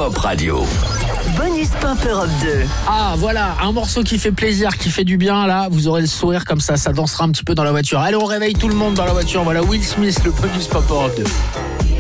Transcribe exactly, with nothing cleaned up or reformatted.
Pop Radio. Bonus Pop Europe deux. Ah voilà, un morceau qui fait plaisir, qui fait du bien. Là, vous aurez le sourire comme ça, ça dansera un petit peu dans la voiture. Allez, on réveille tout le monde dans la voiture. Voilà Will Smith, le Bonus Pop Europe deux.